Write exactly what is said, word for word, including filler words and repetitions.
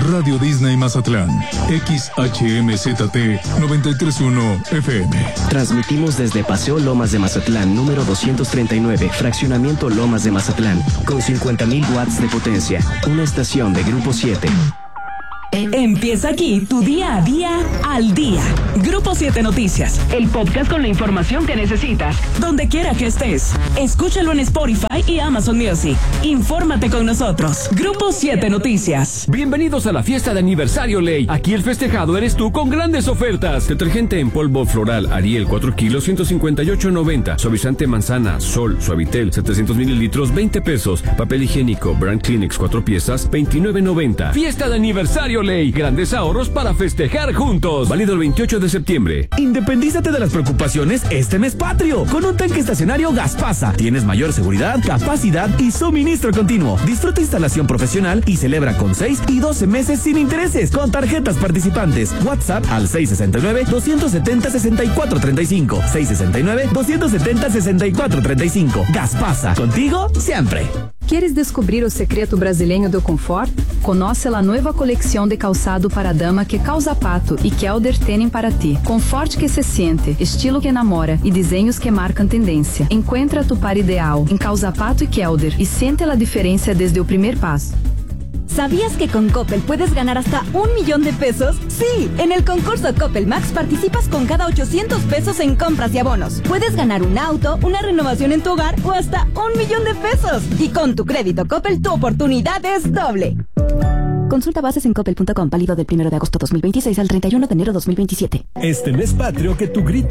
Radio Disney Mazatlán, X H M Z T noventa y tres punto uno F M. Transmitimos desde Paseo Lomas de Mazatlán, número doscientos treinta y nueve, Fraccionamiento Lomas de Mazatlán, con cincuenta mil watts de potencia. Una estación de Grupo siete. Empieza aquí tu día a día al día. Grupo siete Noticias, el podcast con la información que necesitas, donde quiera que estés. Escúchalo en Spotify y Amazon Music. Infórmate con nosotros. Grupo siete Noticias. Bienvenidos a la fiesta de aniversario Ley. Aquí el festejado eres tú con grandes ofertas. Detergente en polvo floral Ariel cuatro kilos, ciento cincuenta y ocho noventa. Suavizante manzana Sol Suavitel setecientos mililitros, veinte pesos. Papel higiénico Brand Kleenex cuatro piezas, veintinueve noventa. Fiesta de aniversario Ley. Grandes ahorros para festejar juntos. Válido el veintiocho de septiembre. Independízate de las preocupaciones este mes patrio. Con un tanque estacionario Gaspasa. Tienes mayor seguridad, capacidad y suministro continuo. Disfruta instalación profesional y celebra con seis y doce meses sin intereses con tarjetas participantes. WhatsApp al seis sesenta y nueve, doscientos setenta, sesenta y cuatro treinta y cinco. seis sesenta y nueve, doscientos setenta, sesenta y cuatro treinta y cinco. Gaspasa. Contigo siempre. Queres descobrir o secreto brasileiro do conforto? Conoce a nova coleção de calçado para dama que Causa Pato e Kelder têm para ti. Conforto que se siente, estilo que enamora e desenhos que marcam tendência. Encuentra tu par ideal em Causa Pato e Kelder e siente a diferença desde o primeiro passo. ¿Sabías que con Coppel puedes ganar hasta un millón de pesos? Sí, en el concurso Coppel Max participas con cada ochocientos pesos en compras y abonos. Puedes ganar un auto, una renovación en tu hogar o hasta un millón de pesos. Y con tu crédito Coppel tu oportunidad es doble. Consulta bases en coppel punto com, válido del primero de agosto dos mil veintiséis al treinta y uno de enero dos mil veintisiete. Este mes patrio que tu grito